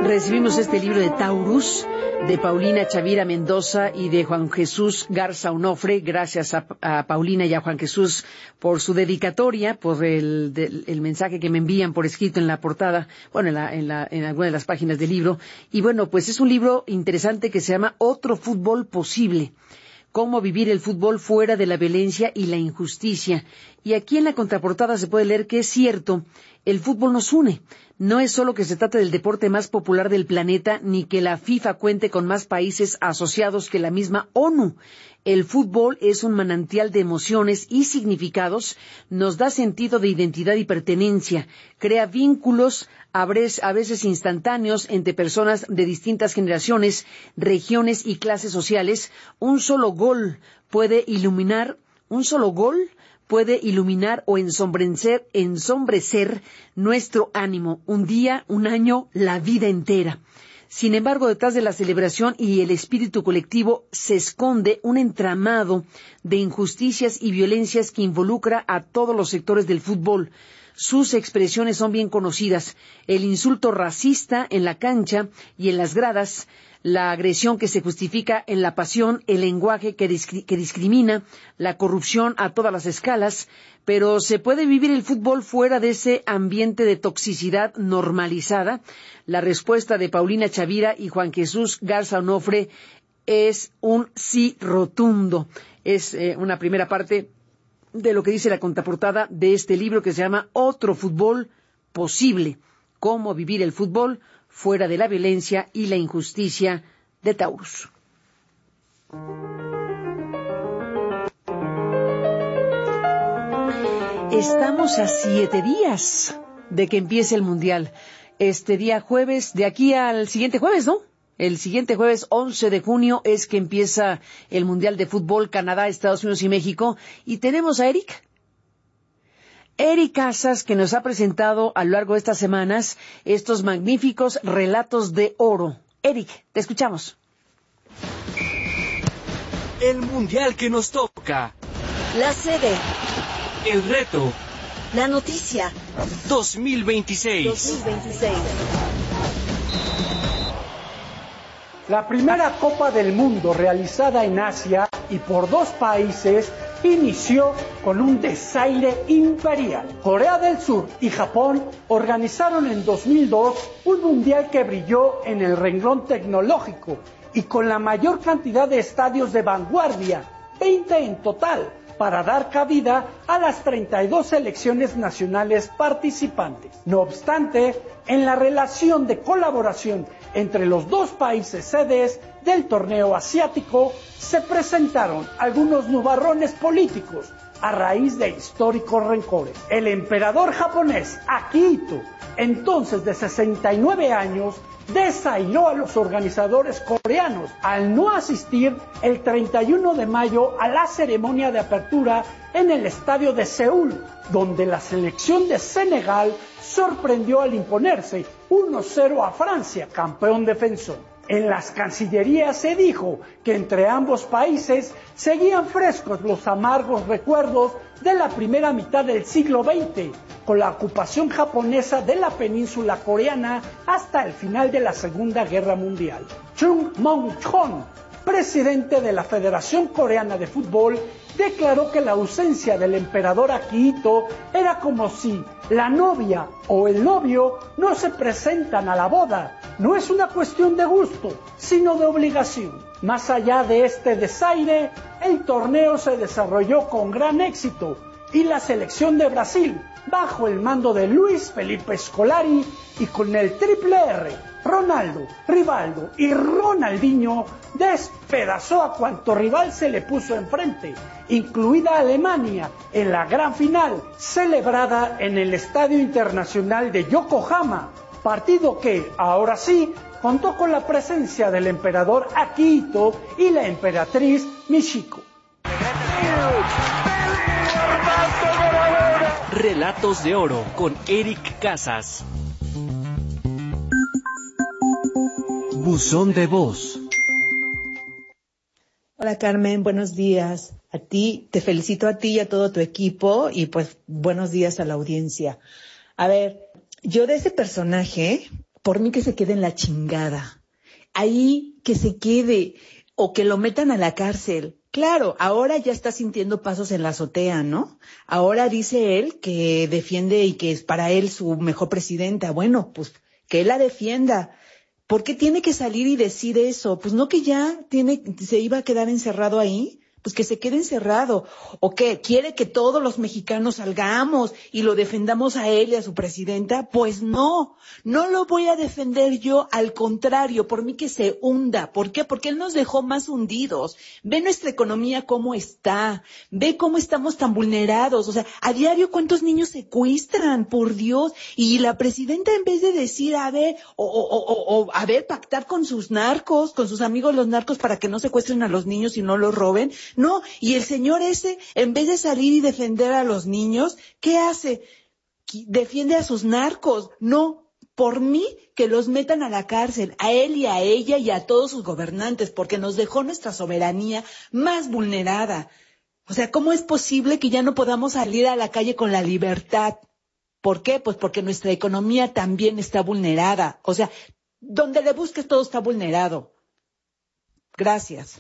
Recibimos este libro de Taurus, de Paulina Chavira Mendoza y de Juan Jesús Garza Onofre. Gracias a Paulina y a Juan Jesús por su dedicatoria, por el mensaje que me envían por escrito en la portada, bueno, en alguna de las páginas del libro. Y bueno, pues es un libro interesante que se llama Otro fútbol posible. Cómo vivir el fútbol fuera de la violencia y la injusticia. Y aquí en la contraportada se puede leer que es cierto, el fútbol nos une. No es solo que se trata del deporte más popular del planeta, ni que la FIFA cuente con más países asociados que la misma ONU. El fútbol es un manantial de emociones y significados, nos da sentido de identidad y pertenencia, crea vínculos a veces instantáneos entre personas de distintas generaciones, regiones y clases sociales. Un solo gol puede iluminar o ensombrecer nuestro ánimo, un día, un año, la vida entera. Sin embargo, detrás de la celebración y el espíritu colectivo se esconde un entramado de injusticias y violencias que involucra a todos los sectores del fútbol. Sus expresiones son bien conocidas: el insulto racista en la cancha y en las gradas, la agresión que se justifica en la pasión, el lenguaje que discrimina, la corrupción a todas las escalas. Pero ¿se puede vivir el fútbol fuera de ese ambiente de toxicidad normalizada? La respuesta de Paulina Chavira y Juan Jesús Garza Onofre es un sí rotundo. Es una primera parte de lo que dice la contraportada de este libro que se llama Otro fútbol posible. Cómo vivir el fútbol fuera de la violencia y la injusticia, de Taurus. Estamos a 7 días de que empiece el Mundial. Este día jueves, de aquí al siguiente jueves, ¿no? El siguiente jueves, 11 de junio, es que empieza el Mundial de Fútbol, Canadá, Estados Unidos y México. Y tenemos a Eric Casas, que nos ha presentado a lo largo de estas semanas estos magníficos relatos de oro. Eric, te escuchamos. El Mundial que nos toca. La sede. El reto. La noticia. 2026. La primera Copa del Mundo realizada en Asia y por 2 países inició con un desaire imperial. Corea del Sur y Japón organizaron en 2002 un mundial que brilló en el renglón tecnológico y con la mayor cantidad de estadios de vanguardia, 20 en total, para dar cabida a las 32 selecciones nacionales participantes. No obstante, en la relación de colaboración entre los 2 países sedes del torneo asiático se presentaron algunos nubarrones políticos a raíz de históricos rencores. El emperador japonés Akihito, entonces de 69 años, desairó a los organizadores coreanos al no asistir el 31 de mayo a la ceremonia de apertura en el estadio de Seúl, donde la selección de Senegal sorprendió al imponerse 1-0 a Francia, campeón defensor. En las cancillerías se dijo que entre ambos países seguían frescos los amargos recuerdos de la primera mitad del siglo XX, con la ocupación japonesa de la península coreana hasta el final de la Segunda Guerra Mundial. Chung Mong-chon, presidente de la Federación Coreana de Fútbol, declaró que la ausencia del emperador Akihito era como si la novia o el novio no se presentan a la boda. No es una cuestión de gusto, sino de obligación. Más allá de este desaire, el torneo se desarrolló con gran éxito y la selección de Brasil, bajo el mando de Luis Felipe Scolari y con el triple R, Ronaldo, Rivaldo y Ronaldinho, despedazó a cuanto rival se le puso enfrente, incluida Alemania, en la gran final celebrada en el Estadio Internacional de Yokohama, partido que, ahora sí, contó con la presencia del emperador Akihito y la emperatriz Michiko. Relatos de oro con Eric Casas. Buzón de voz. Hola Carmen, buenos días. A ti, te felicito a ti y a todo tu equipo y pues buenos días a la audiencia. A ver, yo de ese personaje por mí que se quede en la chingada. Ahí que se quede o que lo metan a la cárcel. Claro, ahora ya está sintiendo pasos en la azotea, ¿no? Ahora dice él que defiende y que es para él su mejor presidenta. Bueno, pues que él la defienda. ¿Por qué tiene que salir y decir eso? Pues no que ya se iba a quedar encerrado ahí. Pues que se quede encerrado. ¿O qué? ¿Quiere que todos los mexicanos salgamos y lo defendamos a él y a su presidenta? Pues no lo voy a defender yo, al contrario, por mí que se hunda. ¿Por qué? Porque él nos dejó más hundidos. Ve nuestra economía cómo está, ve cómo estamos tan vulnerados. O sea, a diario cuántos niños secuestran, por Dios. Y la presidenta, en vez de decir, a ver, pactar con sus narcos, con sus amigos los narcos para que no secuestren a los niños y no los roben. No, y el señor ese, en vez de salir y defender a los niños, ¿qué hace? Defiende a sus narcos. No, por mí que los metan a la cárcel, a él y a ella y a todos sus gobernantes, porque nos dejó nuestra soberanía más vulnerada. O sea, ¿cómo es posible que ya no podamos salir a la calle con la libertad? ¿Por qué? Pues porque nuestra economía también está vulnerada. O sea, donde le busques todo está vulnerado. Gracias.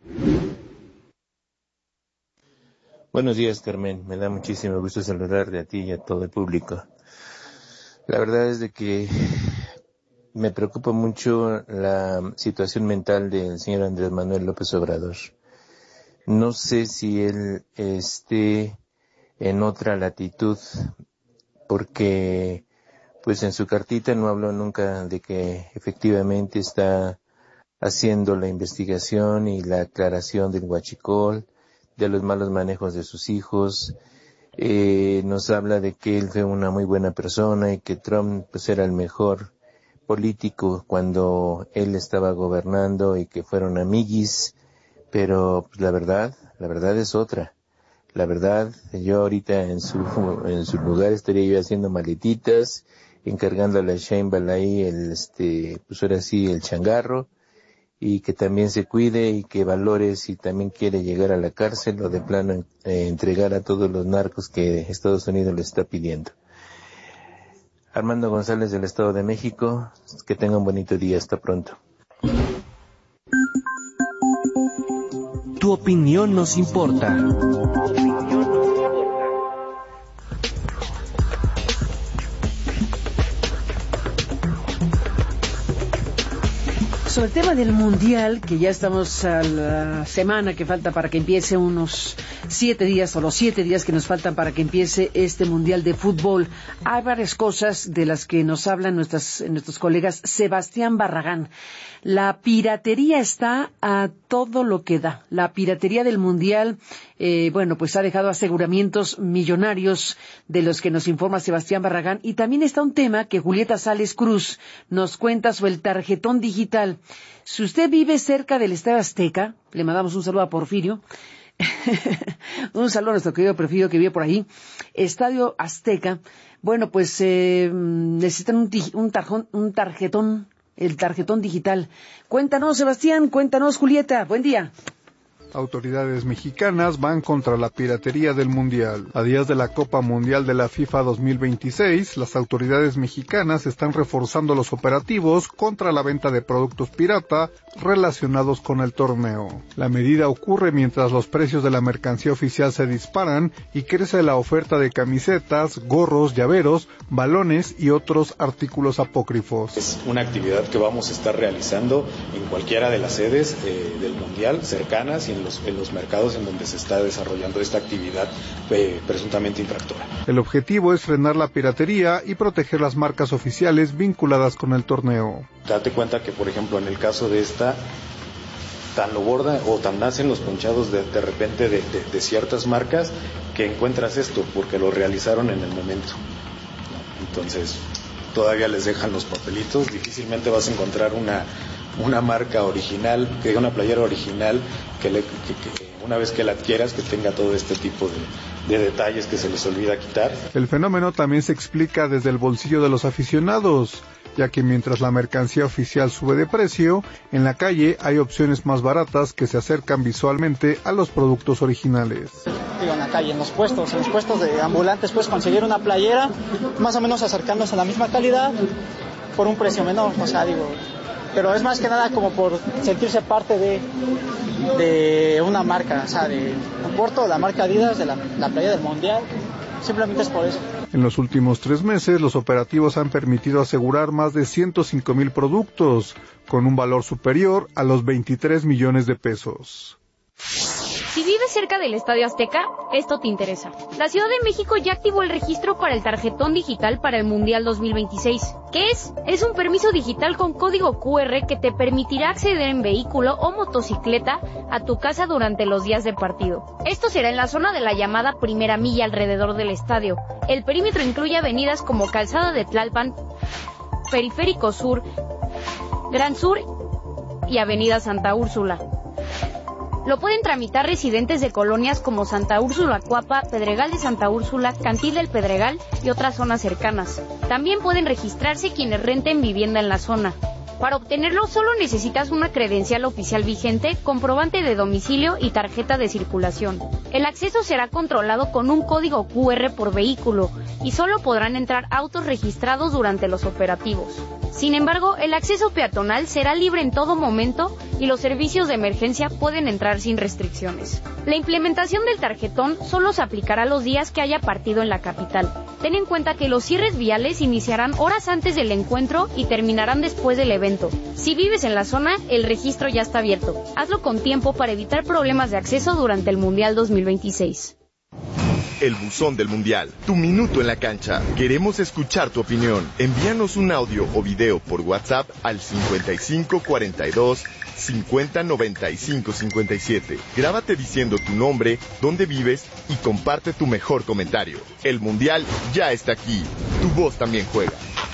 Buenos días, Carmen. Me da muchísimo gusto saludarte a ti y a todo el público. La verdad es de que me preocupa mucho la situación mental del señor Andrés Manuel López Obrador. No sé si él esté en otra latitud, porque pues en su cartita no habló nunca de que efectivamente está haciendo la investigación y la aclaración del huachicol, de los malos manejos de sus hijos. Nos habla de que él fue una muy buena persona y que Trump pues era el mejor político cuando él estaba gobernando y que fueron amiguis, pero pues, la verdad es otra. La verdad, yo ahorita en su lugar estaría yo haciendo maletitas, encargándole a Sheinbaum ahí pues ahora sí el changarro, y que también se cuide y que valore si también quiere llegar a la cárcel o de plano entregar a todos los narcos que Estados Unidos le está pidiendo. Armando González del Estado de México, que tenga un bonito día, hasta pronto. Tu opinión nos importa. Sobre el tema del Mundial, que ya estamos a la semana que falta para que empiece, unos 7 días o los 7 días que nos faltan para que empiece este Mundial de Fútbol, hay varias cosas de las que nos hablan nuestros colegas. Sebastián Barragán, la piratería está a todo lo que da. La piratería del Mundial, pues ha dejado aseguramientos millonarios de los que nos informa Sebastián Barragán. Y también está un tema que Julieta Sales Cruz nos cuenta sobre el tarjetón digital. Si usted vive cerca del Estadio Azteca, le mandamos un saludo a Porfirio, un saludo a nuestro querido Porfirio que vive por ahí, Estadio Azteca, pues necesitan un tarjetón, el tarjetón digital. Cuéntanos, Sebastián, cuéntanos, Julieta, buen día. Autoridades mexicanas van contra la piratería del Mundial. A días de la Copa Mundial de la FIFA 2026, las autoridades mexicanas están reforzando los operativos contra la venta de productos pirata relacionados con el torneo. La medida ocurre mientras los precios de la mercancía oficial se disparan y crece la oferta de camisetas, gorros, llaveros, balones y otros artículos apócrifos. Es una actividad que vamos a estar realizando en cualquiera de las sedes del Mundial cercanas y en los mercados en donde se está desarrollando esta actividad presuntamente infractora. El objetivo es frenar la piratería y proteger las marcas oficiales vinculadas con el torneo. Date cuenta que, por ejemplo, en el caso de esta, tan lo borda o tan nacen los ponchados de repente de ciertas marcas que encuentras esto porque lo realizaron en el momento. Entonces, todavía les dejan los papelitos, difícilmente vas a encontrar una marca original, una playera original que una vez que la adquieras que tenga todo este tipo de detalles que se les olvida quitar. El fenómeno también se explica desde el bolsillo de los aficionados, ya que mientras la mercancía oficial sube de precio, en la calle hay opciones más baratas que se acercan visualmente a los productos originales. En la calle, en los puestos de ambulantes, puedes conseguir una playera más o menos acercándose a la misma calidad por un precio menor, o sea, digo, pero es más que nada como por sentirse parte de una marca, o sea, de un Porto, la marca Adidas, de la playa del Mundial, simplemente es por eso. En los últimos 3 meses, los operativos han permitido asegurar más de 105,000 productos, con un valor superior a los 23 millones de pesos. Si vives cerca del Estadio Azteca, esto te interesa. La Ciudad de México ya activó el registro para el tarjetón digital para el Mundial 2026. ¿Qué es? Es un permiso digital con código QR que te permitirá acceder en vehículo o motocicleta a tu casa durante los días de partido. Esto será en la zona de la llamada primera milla alrededor del estadio. El perímetro incluye avenidas como Calzada de Tlalpan, Periférico Sur, Gran Sur y Avenida Santa Úrsula. Lo pueden tramitar residentes de colonias como Santa Úrsula Cuapa, Pedregal de Santa Úrsula, Cantil del Pedregal y otras zonas cercanas. También pueden registrarse quienes renten vivienda en la zona. Para obtenerlo solo necesitas una credencial oficial vigente, comprobante de domicilio y tarjeta de circulación. El acceso será controlado con un código QR por vehículo y solo podrán entrar autos registrados durante los operativos. Sin embargo, el acceso peatonal será libre en todo momento y los servicios de emergencia pueden entrar sin restricciones. La implementación del tarjetón solo se aplicará los días que haya partido en la capital. Ten en cuenta que los cierres viales iniciarán horas antes del encuentro y terminarán después del evento. Si vives en la zona, el registro ya está abierto. Hazlo con tiempo para evitar problemas de acceso durante el Mundial 2026. El buzón del Mundial, tu minuto en la cancha. Queremos escuchar tu opinión. Envíanos un audio o video por WhatsApp al 5542 50 95 57. Grábate diciendo tu nombre, dónde vives y comparte tu mejor comentario. El Mundial ya está aquí. Tu voz también juega.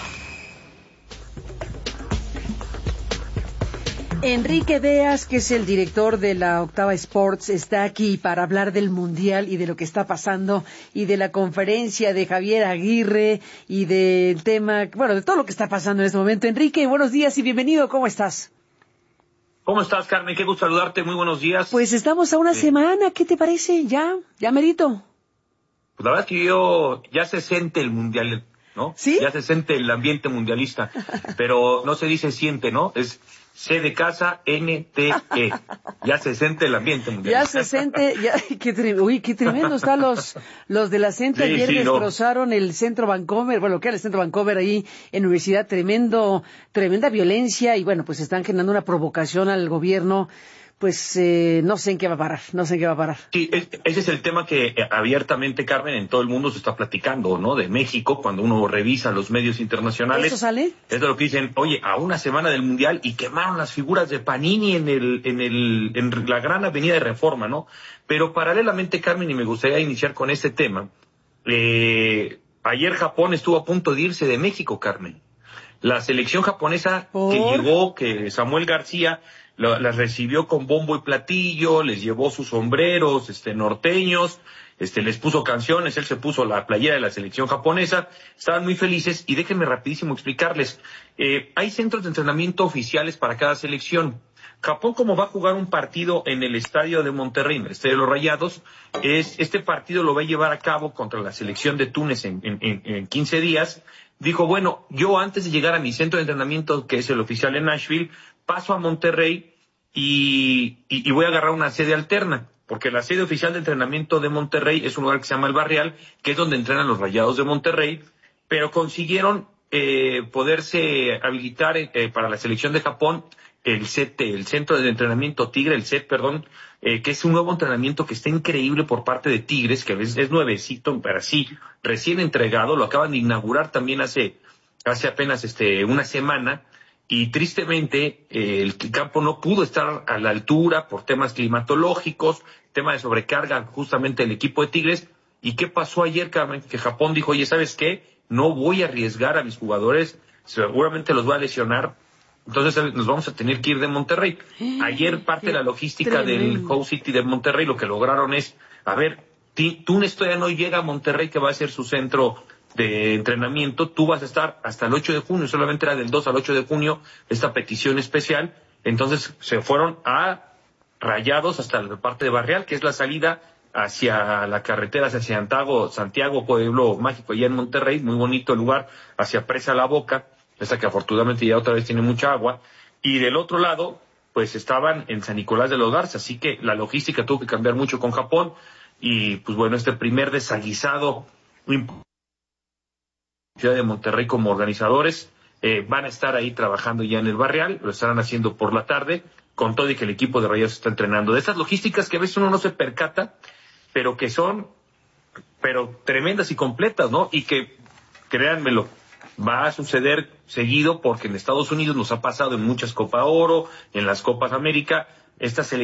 Enrique Beas, que es el director de la Octava Sports, está aquí para hablar del Mundial y de lo que está pasando y de la conferencia de Javier Aguirre y del tema, bueno, de todo lo que está pasando en este momento. Enrique, buenos días y bienvenido, ¿cómo estás? ¿Cómo estás, Carmen? Qué gusto saludarte, muy buenos días. Pues estamos a una semana, ¿qué te parece? Ya merito. Pues la verdad es que ya se siente el Mundial, ¿no? ¿Sí? Ya se siente el ambiente mundialista, pero no se dice siente, ¿no? Es C de casa, N-T-E. Ya se siente el ambiente mundial. Ya se siente, qué tremendo están los de la Centro. Sí, ayer destrozaron no. el Centro Vancomer, bueno, que era el Centro Vancomer ahí en Universidad, tremenda violencia y bueno, pues están generando una provocación al gobierno. Pues no sé en qué va a parar. Sí, ese es el tema que abiertamente, Carmen, en todo el mundo se está platicando, ¿no? De México, cuando uno revisa los medios internacionales. ¿Eso sale? Es de lo que dicen, oye, a una semana del Mundial y quemaron las figuras de Panini en la gran avenida de Reforma, ¿no? Pero paralelamente, Carmen, y me gustaría iniciar con este tema, ayer Japón estuvo a punto de irse de México, Carmen. La selección japonesa que Samuel García las recibió con bombo y platillo, les llevó sus sombreros norteños, les puso canciones, él se puso la playera de la selección japonesa, estaban muy felices y déjenme rapidísimo explicarles. Hay centros de entrenamiento oficiales para cada selección. Japón, como va a jugar un partido en el estadio de Monterrey, en el estadio de los Rayados, este partido lo va a llevar a cabo contra la selección de Túnez en 15 días. Dijo, bueno, yo antes de llegar a mi centro de entrenamiento, que es el oficial en Nashville, paso a Monterrey y voy a agarrar una sede alterna, porque la sede oficial de entrenamiento de Monterrey es un lugar que se llama El Barrial, que es donde entrenan los Rayados de Monterrey, pero consiguieron poderse habilitar para la selección de Japón el centro de entrenamiento Tigre, que es un nuevo entrenamiento que está increíble por parte de Tigres, que es nuevecito, pero sí, recién entregado, lo acaban de inaugurar también hace apenas una semana, y tristemente el campo no pudo estar a la altura por temas climatológicos, tema de sobrecarga justamente el equipo de Tigres. ¿Y qué pasó ayer, Carmen? Que Japón dijo, oye, ¿sabes qué? No voy a arriesgar a mis jugadores, seguramente los voy a lesionar, entonces nos vamos a tener que ir de Monterrey. Ayer parte de la logística del House City de Monterrey lo que lograron es, Túnez todavía no llega a Monterrey, que va a ser su centro de entrenamiento, tú vas a estar hasta el 8 de junio, solamente era del 2 al 8 de junio esta petición especial, entonces se fueron a Rayados hasta la parte de Barrial, que es la salida hacia la carretera hacia Santiago, Pueblo Mágico, allá en Monterrey, muy bonito el lugar, hacia Presa La Boca, esta que afortunadamente ya otra vez tiene mucha agua, y del otro lado, pues estaban en San Nicolás de los Garza, así que la logística tuvo que cambiar mucho con Japón, y pues bueno, este primer desaguisado Ciudad de Monterrey como organizadores, van a estar ahí trabajando ya en el barrial, lo estarán haciendo por la tarde, con todo y que el equipo de Rayados está entrenando. De estas logísticas que a veces uno no se percata, pero que son tremendas y completas, ¿no? Y que, créanmelo, va a suceder seguido porque en Estados Unidos nos ha pasado en muchas Copa Oro, en las Copas América, estas